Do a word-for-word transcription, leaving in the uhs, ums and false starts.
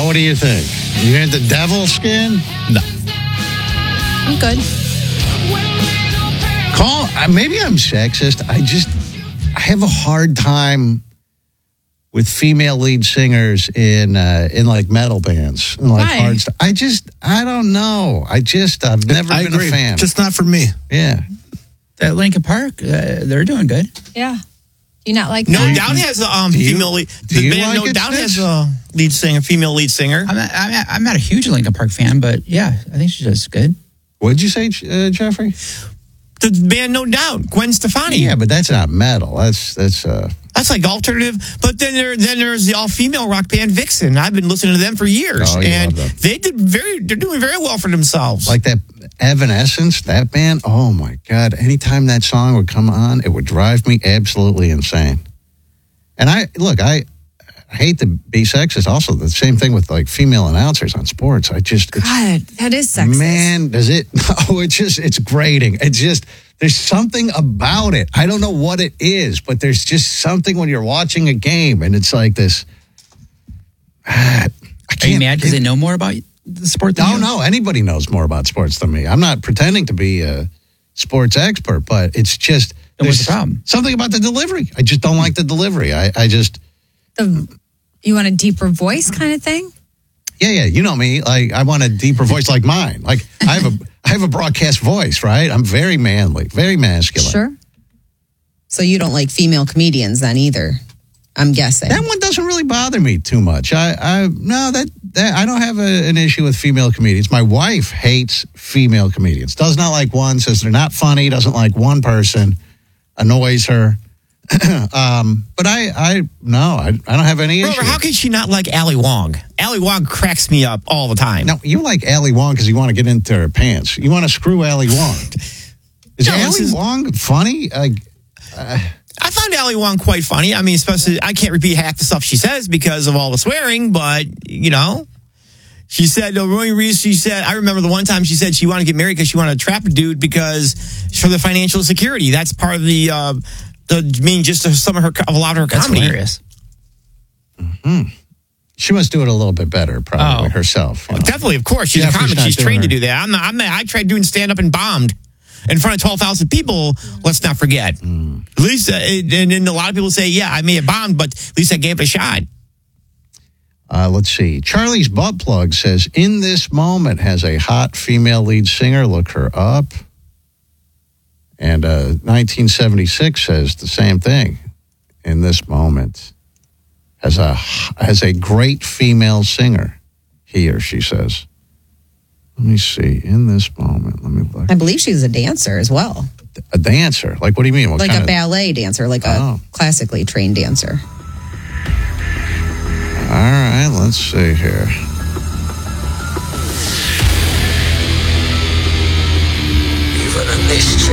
what do you think? You into devil skin? No. I'm good. Call. uh, Maybe I'm sexist. I just I have a hard time with female lead singers in uh, in like metal bands. And like Why? hard st- I just I don't know. I just I've never I been agree. a fan. Just not for me. yeah. At Lincoln Park, uh, they're doing good. Yeah. Do you not like No that? Doubt has a um, you- female lead. do The you band like No it, Doubt Stitch? has a lead singer, female lead singer. I'm not, I'm, not, I'm not a huge Lincoln Park fan, but yeah, I think she does good. What'd you say, uh, Jeffrey? The band No Doubt, Gwen Stefani. Yeah, but that's not metal. That's that's uh. That's like alternative. But then there, then there's the all-female rock band Vixen. I've been listening to them for years, Oh, you and love them. they did very. They're doing very well for themselves. Like that Evanescence, that band, oh my God. Anytime that song would come on, it would drive me absolutely insane. And I, look, I, I hate to be sexist. Also, the same thing with like female announcers on sports. I just, it's, God, that is sexist. man, does it, no, it's just, it's grating. It's just, there's something about it. I don't know what it is, but there's just something when you're watching a game and it's like this. I Are you mad because they know more about the sport than No, you? no. Anybody knows more about sports than me. I'm not pretending to be a sports expert, but it's just Then what's there's the problem? something about the delivery. I just don't like the delivery. I, I just The, you want a deeper voice kind of thing? yeah, yeah. You know me. Like I want a deeper voice like mine. Like I have a I have a broadcast voice, right? I'm very manly, very masculine. Sure. So you don't like female comedians then either, I'm guessing. That one doesn't really bother me too much. I, I no that, that I don't have a, an issue with female comedians. My wife hates female comedians. Does not like one. Says they're not funny. Doesn't like one person. Annoys her. um, but I, I no, I, I don't have any issue. Rover, how can she not like Ali Wong? Ali Wong cracks me up all the time. No, you like Ali Wong because you want to get into her pants. You want to screw Ali Wong. Is No, this Ali is- Wong funny? Like, I find Ali Wong quite funny. I mean, especially, I can't repeat half the stuff she says because of all the swearing, but, you know, she said, the only reason she said, I remember the one time she said she wanted to get married because she wanted to trap a dude because for the financial security. That's part of the, uh, the I mean, just some of her, of a lot of her That's comedy. hilarious. she must do it a little bit better, probably Oh. herself. you know. Definitely, of course. She's Jeffrey's a comic. not She's doing trained her. to do that. I'm not, I'm not, I tried doing stand up and bombed in front of twelve thousand people. Let's not forget. Mm. At least, uh, it, and then a lot of people say, yeah, I may have bombed, but at least I gave it a shot. Uh, let's see. Charlie's butt plug says, in this moment has a hot female lead singer. Look her up. And uh, nineteen seventy-six says the same thing. In this moment has a has a great female singer. He or she says. Let me see. In this moment, let me look. I believe she's a dancer as well. A dancer. Like, what do you mean? What Like kind a of- ballet dancer, like a Oh. classically trained dancer. All right, let's see here. Even a nation